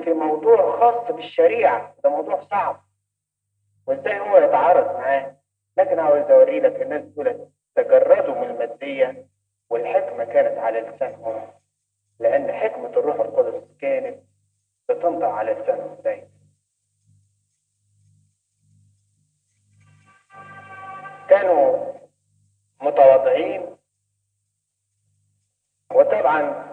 بيتكلم في موضوع خاص بالشريعة، ده موضوع صعب، وازاي هو يتعارض معاه. لكن عاوز اوري لك الناس دول تجردوا من المادية والحكمة كانت على لسانهم، لأن حكمة الروح القدس كانت بتنطق على لسانهم دايما. كانوا متواضعين، وطبعا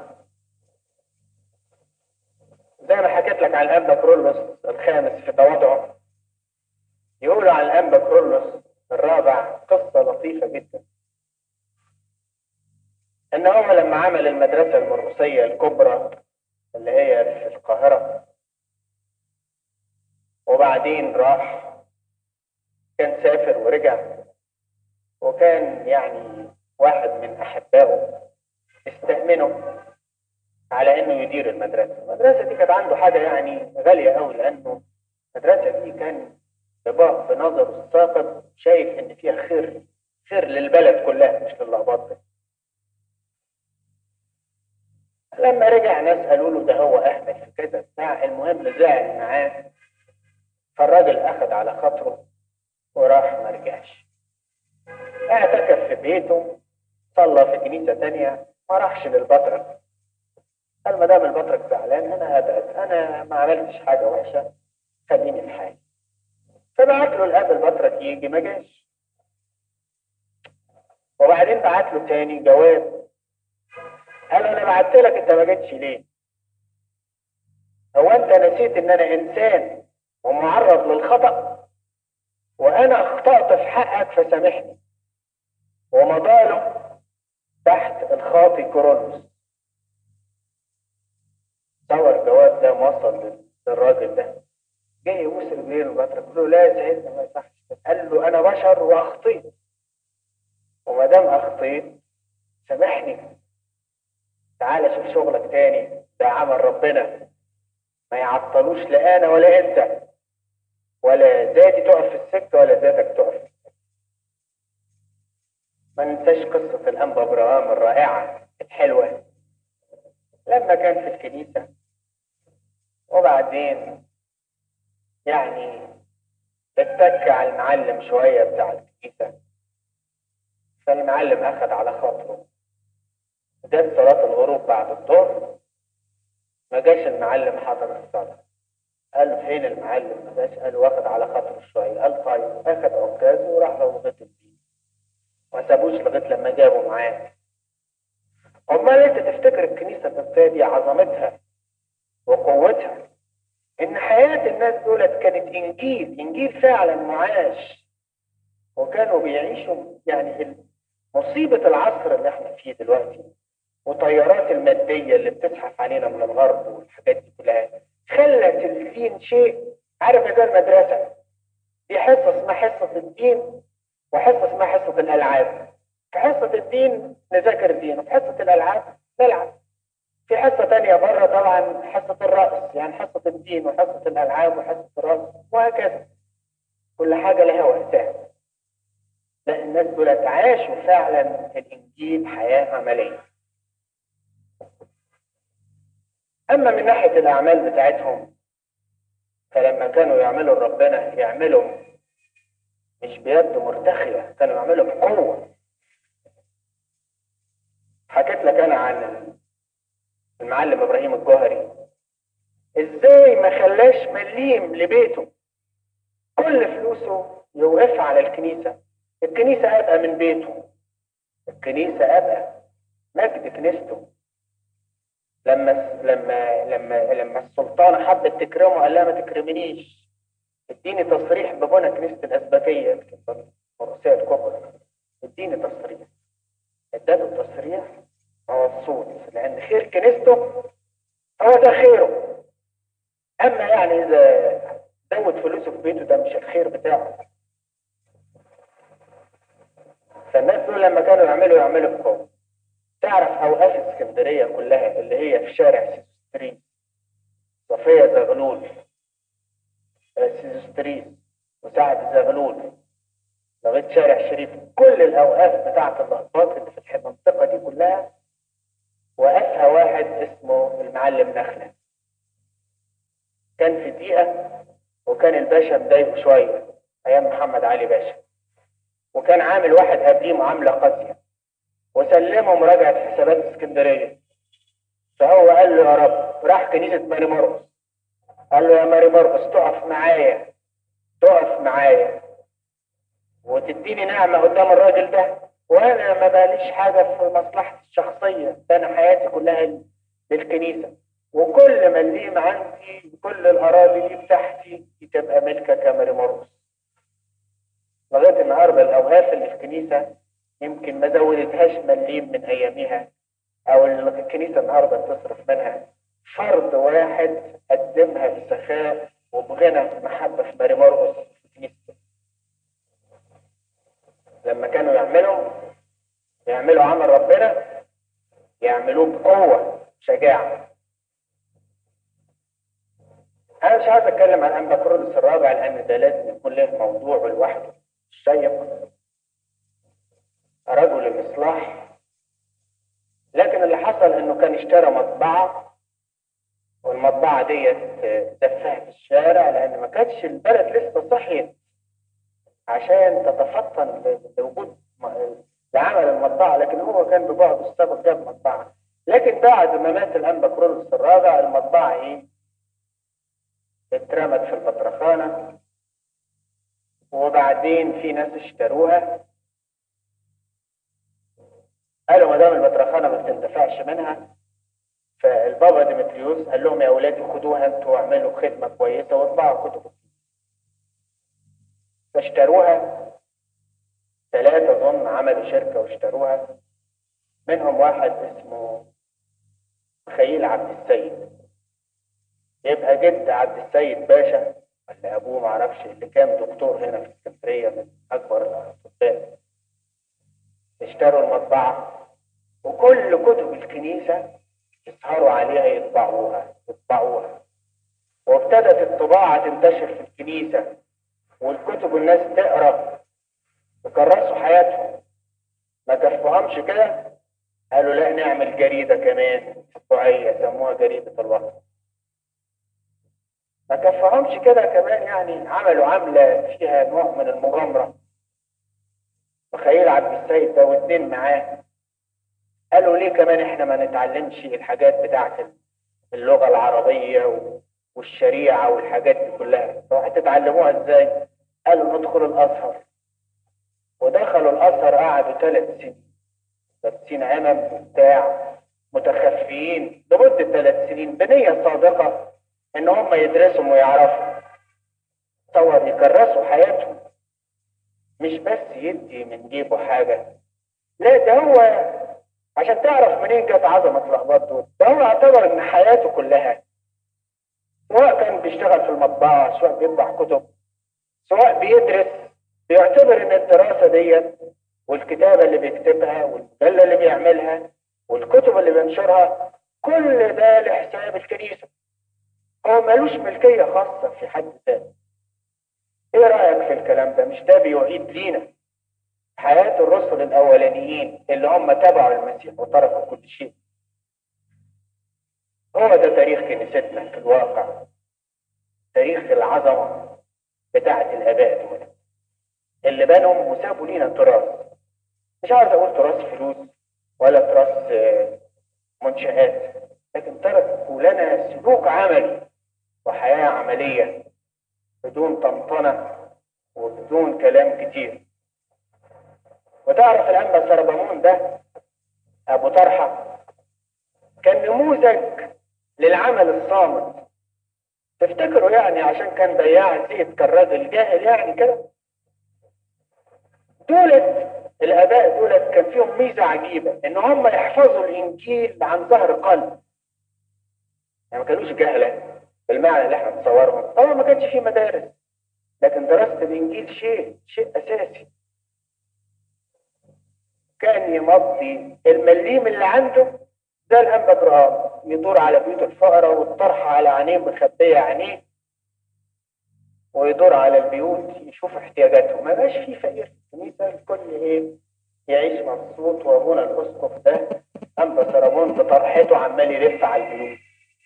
زي ما حكيت لك عن الأنبا كرولوس الخامس في تواضعه، يقولوا عن الأنبا كرولوس الرابع قصة لطيفة جدا. إن هو لما عمل المدرسة المرقسية الكبرى اللي هي في القاهرة، وبعدين راح كان سافر ورجع، وكان يعني واحد من أحبائه استأمنه على إنه يدير المدرسة. المدرسة دي كانت عنده حاجة يعني غالية أوي، لأنه المدرسة دي كان بنظره الثاقب شايف إن فيها خير للبلد كلها مش للأقباط بس. لما رجع ناس قالوا له ده هو أهبل في كذا بتاع، المهم زعل معاه، فالراجل أخذ على خاطره وراح ما رجعش، اعتكف في بيته، صلى في كنيسة تانية، ما راحش للبطرك. قال ما دام البطرك زعلان انا ابعد، انا ما عملتش حاجة وحشة، خليني في حالي. فبعت له الاب البطرك يجي، ما جاش. وبعدين بعت له تاني جواب، قال انا بعت لك انت ما جيتش ليه؟ هو انت نسيت ان انا انسان ومعرض للخطأ، وانا اخطأت في حقك فسامحني. ومضاله تحت الخاطي كورولوس. صور الجواب ده موصل للراجل ده، جاي يبوس رجليه البطرك، قال له لا يا سيدنا ما يصحش. قال له انا بشر واخطيت، وما دام اخطيت سامحني، تعالى شوف شغلك تاني، ده عمل ربنا، ما يعطلوش لا انا ولا انت، ولا ذاتي تقف في السكه ولا ذاتك تقف في السكه. ما ننساش قصه الانبا ابراهام الرائعه الحلوه لما كان في الكنيسه، وبعدين يعني اتك على المعلم شويه بتاع الكنيسه، فالمعلم اخذ على خاطره. جت صلاه الغروب بعد الظهر، ما جاش المعلم حضر الصلاه. قال له فين المعلم؟ ما جاش. قال واخد على خاطره شويه. قال طيب، اخذ عكازه وراح له لغايه البيت، ما سابوش لغايه لما جابوا معاه. امال انت تفتكر الكنيسه القبطيه دي عظمتها وقوتها ان حياه الناس دولت كانت انجيل فعلا معاش، وكانوا بيعيشوا يعني مصيبه العصر اللي احنا فيه دلوقتي، وطيارات الماديه اللي بتزحف علينا من الغرب والحاجات دي كلها خلت الدين شيء. عارف زي المدرسه دي حصه اسمها حصه الدين، وحصه اسمها حصه الالعاب. في حصه الدين نذاكر دين، وفي حصه الالعاب نلعب. في حصه تانية بره طبعا حصه الرقص، يعني حصه الدين وحصه الالعاب وحصه الرقص وهكذا. كل حاجه لها وقتها. لا، الناس دول عاشوا فعلا الانجيل حياه عمليه. اما من ناحيه الاعمال بتاعتهم، فلما كانوا يعملوا ربنا يعملوا مش بيد مرتخيه، كانوا يعملوا بقوه. حكيت لك انا عن المعلم ابراهيم الجوهري، ازاي ما خلاش مليم لبيته، كل فلوسه يوقفها على الكنيسه. الكنيسه ابقى من بيته، الكنيسه ابقى مجد كنيسته. لما السلطانه حبت تكرمه قال لها ما تكرمنيش، اديني تصريح ببنى كنيسه الاسبكيه الروسيه الكبرى، اديني تصريح. اداله التصريح، هو مبسوط لان خير كنيسته هو ده خيره. اما يعني اذا زود فلوسه في بيته ده مش الخير بتاعه. فالناس دول لما كانوا يعملوا بقوه. تعرف اوقاف اسكندريه كلها اللي هي في شارع سيزوستريس، صفيه زغلول، سيزوستريس وسعد زغلول لغايه شارع شريف، كل الاوقاف بتاعه الاقباط اللي في المنطقه دي كلها وقفها واحد اسمه المعلم نخله. كان في دقيقة، وكان الباشا مضايقه شوية أيام محمد علي باشا، وكان عامل واحد قبليه معاملة قاسية، وسلمه مراجعة حسابات اسكندرية. فهو قال له يا رب، راح كنيسة ماري مرقس، قال له يا ماري مرقس تقف معايا، تقف معايا وتديني نعمة قدام الراجل ده، وانا ما باليش حاجة في مصلحتي الشخصية، ده انا حياتي كلها للكنيسة، وكل مليم عندي وكل الاراضي دي بتاعتي تبقى ملكك يا ماري مرقس. لغاية النهاردة الاوقاف اللي في الكنيسة يمكن ما زودتهاش مليم من ايامها، او اللي الكنيسة النهاردة بتصرف منها فرد واحد قدمها بسخاء وبغنى محبة في ماري مرقس في كنيسته. لما كانوا يعملوا عمل ربنا يعملوه بقوة شجاعة. أنا مش عايز أتكلم عن أنبا كرولوس الرابع، لأن ده لازم يكون له موضوع لوحده شيق، رجل الإصلاح. لكن اللي حصل إنه كان اشترى مطبعة، والمطبعة ديت دفها في الشارع، لأن ما كانتش البلد لسه صحيت عشان تتفطن لوجود لعمل المطبعة، لكن هو كان ببعده السبب جاب مطبعة. لكن بعد ما مات الأنبا كرولوس الرابع المطبعة اترمت في البطرخانة، وبعدين في ناس اشتروها، قالوا ما دام البطرخانة ما بتنتفعش منها، فالبابا ديمتريوس قال لهم يا أولادي خدوها انتوا واعملوا خدمة كويسة واطبعوا كتب. فاشتروها 3 أظن، عملوا شركة واشتروها، منهم واحد اسمه مخيل عبد السيد، يبقى جد عبد السيد باشا ولا ابوه معرفش، اللي كان دكتور هنا في اسكندريه من اكبر الاطباء. اشتروا المطبعه، وكل كتب الكنيسه يسهروا عليها يطبعوها، وابتدت الطباعه تنتشر في الكنيسه، والكتب الناس تقرا وكرسوا حياتهم. ما كفوهمش كده، قالوا لا نعمل جريده كمان اسبوعيه سموها جريده الوطن. ما كفهمش كده كمان، يعني عملوا عملة فيها نوع من المغامرة. مخيل عبد السيد ده واتنين معاه قالوا ليه كمان احنا ما نتعلمش الحاجات بتاعت اللغة العربية والشريعة والحاجات دي كلها؟ طب هتتعلموها ازاي؟ قالوا ندخل الازهر. ودخلوا الازهر، قعدوا 3 سنين لابسين عمم بتاع، متخفيين لمدة 3 سنين بنية صادقة ان هم يدرسوا ويعرفوا، تصور يكرسوا حياتهم، مش بس يدي من جيبه حاجة، لا ده هو عشان تعرف منين جت عظمة الأقباط دول، ده هو اعتبر ان حياته كلها، سواء كان بيشتغل في المطبعة، سواء بيطبع كتب، سواء بيدرس، بيعتبر ان الدراسة ديت والكتابة اللي بيكتبها والمجلة اللي بيعملها والكتب اللي بينشرها كل ده لحساب الكنيسة. هو مالوش ملكية خاصة في حد ذاته. ايه رأيك في الكلام ده؟ مش ده بيعيد لينا حياة الرسل الأولانيين اللي هم تبعوا المسيح وتركوا كل شيء؟ هو ده تاريخ كنيستنا في الواقع، تاريخ العظمة بتاعة الآباء دول اللي بنوا وسابوا لينا تراث. مش عاوز أقول تراث فلوس ولا تراث منشآت، لكن تركوا لنا سلوك عملي وحياة عملية بدون طنطنة وبدون كلام كتير. وتعرف الأنبا سربمون ده أبو طرحة كان نموذج للعمل الصامت. تفتكروا يعني عشان كان بياع زيت كان راجل جاهل يعني كده؟ دولت الآباء دولت كان فيهم ميزة عجيبة، إن هم يحفظوا الإنجيل عن ظهر قلب. يعني ما كانوش جهلة بالمعنى اللي احنا نتصورهم، طبعا ما كانش فيه مدارس، لكن دراسة الإنجيل شيء أساسي. كان يمضي المليم اللي عنده ده الأنبا برهام، يدور على بيوت الفقراء والطرحة على عينيه مخبية عينيه، ويدور على البيوت يشوف احتياجاتهم. ما بقاش فيه فقير في الكنيسة، الكل يعيش مبسوط. وابونا الأسقف ده أنبا سربون بطرحته عمال يلف على البيوت،